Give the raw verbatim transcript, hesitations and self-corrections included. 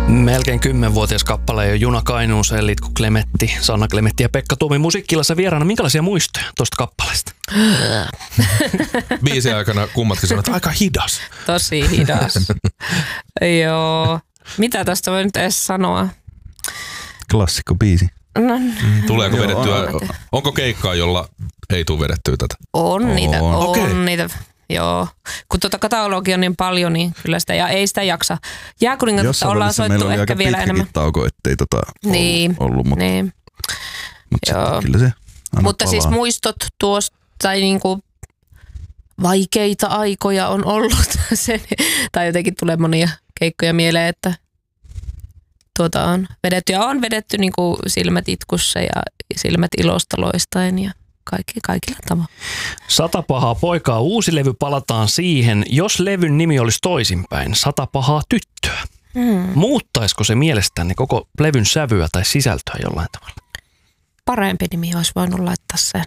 Melkein kymmenvuotias kappale jo Juna Kainuuseen, Litku Klemetti, Sanna Klemetti ja Pekka Tuomi musiikkiillassa vieraana. Minkälaisia muistoja tuosta kappaleesta? Biisin aikana kummatkin sanoivat, että aika hidas. Tosi hidas. Joo. Mitä tästä voi nyt edes sanoa? Klassikko biisi. No, Tuleeko Joo, vedettyä, on. onko keikkaa, jolla ei tule vedettyä tätä? on niitä, On. on Okei. niitä. Joo. Kun tuota katalogia on niin paljon, niin kyllä sitä, ja ei sitä jaksa. Jääkuningatta Jossain ollaan välissä soittu meillä oli ehkä aika vielä pitkäkin enemmän. tauko, ettei tota Niin, ollut, ollut mutta, niin. mutta Joo. sitten kyllä se aina Mutta siis palaa. muistot tuosta, tai niinku vaikeita aikoja on ollut. Sen, tai jotenkin tulee monia keikkoja mieleen, että tuota on vedetty. Ja on vedetty niinku silmät itkussa ja silmät ilosta loistaen ja kaikki, kaikilla tavalla. Sata pahaa poikaa, uusi levy, palataan siihen. Jos levyn nimi olisi toisinpäin, Sata pahaa tyttöä. Hmm. Muuttaisiko se mielestänne koko levyn sävyä tai sisältöä jollain tavalla? Parempi nimi olisi voinut laittaa sen.